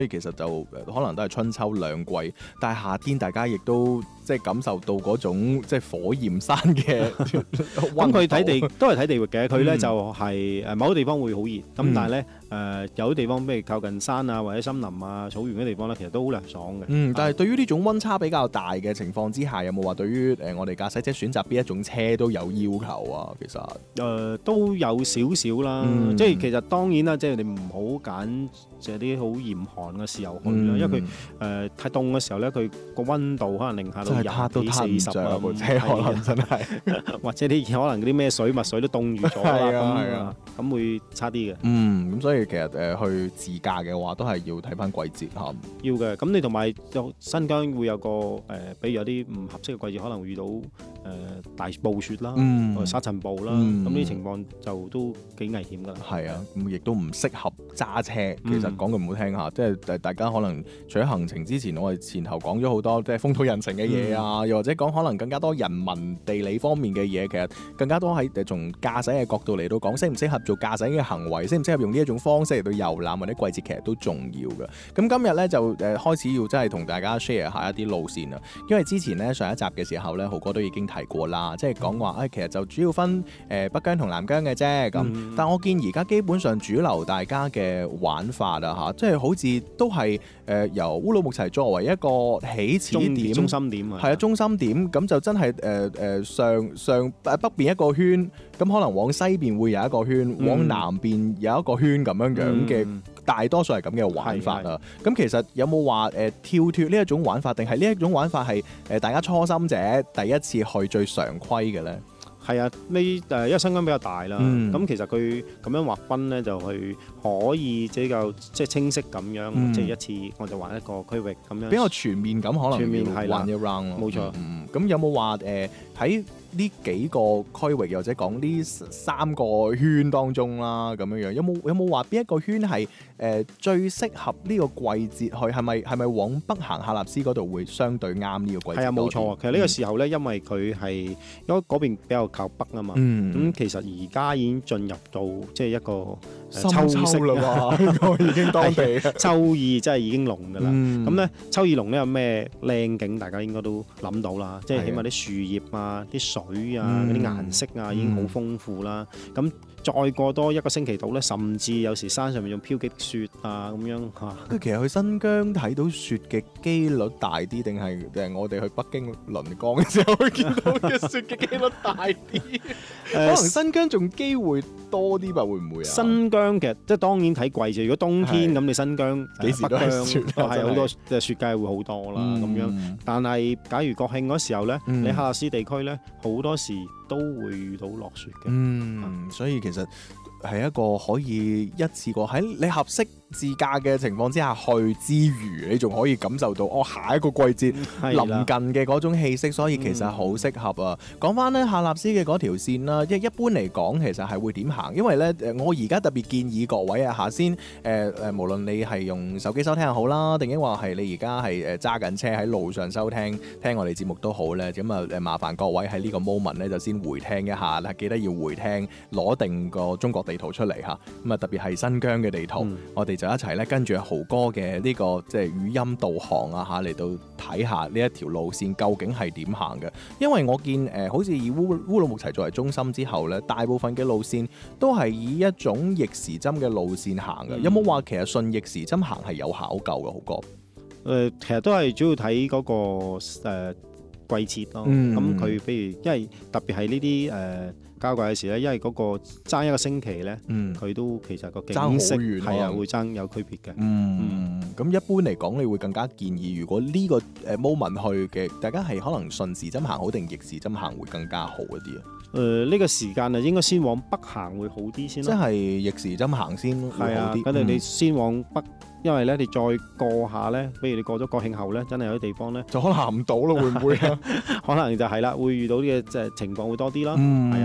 所以其實就可能都係春秋兩季，但係夏天大家亦都即係感受到嗰種即係火焰山嘅咁佢睇地都係睇地域嘅，佢咧就係某啲地方會好熱，咁但係咧有啲地方譬如靠近山啊或者森林啊草原嘅地方咧，其實都好涼爽嘅。 但係對於呢種溫差比較大嘅情況之下，有冇話對於我哋駕駛者選擇邊一種車都有要求啊？其實都有少少啦，即係其實當然啦，即係你唔好揀即係啲好嚴寒嘅時候去啦，因為佢太凍嘅時候咧，佢個溫度可能零下到20幾40啊， 部車可能真係， 或者啲可能嗰啲咩水墨水都凍住咗啦，咁會差啲嘅。 咁所以其實去自駕嘅話，都係要睇翻季節嚇。 要嘅，咁你同埋新疆會有個比如有啲唔合適嘅季節，可能會遇到大暴雪啦、沙塵暴啦，咁呢啲情況就都幾危險㗎啦。 係啊，咁亦都唔適合揸車。其實講句唔好聽嚇，即係大家可能除咗行程之前，我哋前頭講咗好多即係風土人情嘅嘢啊，又或者講可能更加多人文地理方面嘅嘢，其實更加多喺從駕駛嘅角度嚟到講，適唔適合做駕駛嘅行為，適唔適合用呢一種方式嚟到遊覽或者季節，其實都重要嘅。咁今日咧就開始要真係同大家 share 下一啲路線啦，因為之前咧上一集嘅時候咧，豪哥都已經提過啦，即係講話其實就主要分北疆同南疆嘅啫咁。但我見而家基本上主流大家嘅玩法啊即係好似都係由烏魯木齊作為一個起始點、 中心點係啊，中心點咁就真係上北邊一個圈，咁可能往西邊會有一個圈，往南邊有一個圈咁樣嘅，大多數係咁嘅玩法啊。咁其實有冇話跳脫呢一種玩法，定係呢一種玩法係大家初心者第一次去最常規嘅咧？ 係啊，因為新疆比較大啦，咁其實佢咁樣劃分咧，就去可以比較即係清晰咁樣，即係一次我就玩一個區域咁樣， 比較全面咁，可能全面係玩一 round 咯。 冇錯。 咁有冇話喺呢幾個區域，或者講呢3個圈當中啦，咁樣有冇話邊一個圈係最適合呢個季節去？係咪往北行喀納斯嗰度會相對啱呢個季節？ 係啊，冇錯。其實呢個時候咧，因為佢係因為嗰邊比較靠北啊嘛，咁其實而家已經進入到即係一個秋色啦， 已經當地秋意真係已經濃㗎啦。咁咧秋意濃咧有咩靚景？大家應該都諗到啦，即係起碼啲樹葉啊、啲水啊、嗰啲顏色啊已經好豐富啦。咁再過多一個星期度咧，甚至有時山上面仲飄積雪啊咁樣嚇。 其實去新疆睇到雪嘅機率大啲，定係我哋去北京臨江嘅時候會見到嘅雪嘅機率大啲？可能新疆仲機會多啲吧？會唔會啊？ 新疆其實即係當然睇季節，如果冬天咁，你新疆幾時都係雪， 係好多雪計會好多啦咁樣。但係假如國慶嗰時候咧，你喀納斯地區咧好多時都會遇到落雪嘅。 所以其實係一個可以一次過喺你合適自駕嘅情況之下去之餘，你仲可以感受到下一個季節臨近嘅嗰種氣息，所以其實好適合啊！講翻咧喀納斯嘅嗰條線啦，一般嚟講其實係會點行？因為咧我而家特別建議各位下先無論你係用手機收聽又好啦，定抑或係你而家係揸緊車喺路上收聽我哋節目都好咧，咁麻煩各位喺呢個 moment 咧就先回聽一下啦，記得要回聽，攞定個中國地圖出嚟嚇，咁特別係新疆嘅地圖，我哋就一齊咧跟住豪哥嘅呢個即係語音導航啊嚟到睇下呢一條路線究竟係點行嘅。因為我見好似以烏魯木齊作為中心之後咧，大部分嘅路線都係以一種逆時針嘅路線行嘅。有冇話其實順逆時針行係有考究嘅？豪哥其實都係主要睇嗰個季節咯。咁佢譬如因為特別係呢啲交界嘅時咧，因為嗰個爭一個星期咧，佢都其實個景色係啊會爭有區別嘅。 咁一般嚟講，你會更加建議，如果呢個moment 去嘅，大家係可能順時針行好定逆時針行會更加好一啲啊？ 呢個時間啊，應該先往北行會好啲先咯。 即係逆時針行先會好啲。 咁你先往北，因為咧你再過下咧，比如你過咗國慶後咧，真係有啲地方咧就可能行唔到咯，會唔會啊？ 可能就係啦，會遇到嘅即係情況會多啲啦。係啊。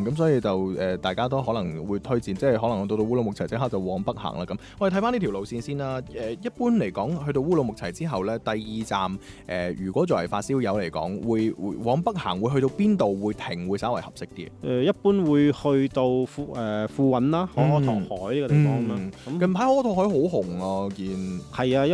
咁所以就大家都可能會推薦，即係可能到烏魯木齊即刻就往北行啦咁。我哋睇翻呢條路線先啦。一般嚟講，去到烏魯木齊之後咧，第二站如果作為發燒友嚟講，會往北行會去到邊度會停會稍為合適啲？ 一般會去到富韻啦、可可托海呢個地方啦。 近排可可托海好紅啊，見係啊。